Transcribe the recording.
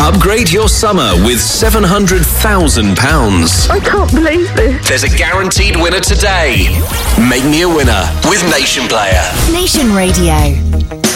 Upgrade your summer with £700,000. I can't believe this. There's a guaranteed winner today. Make me a winner with Nation Player. Nation Radio.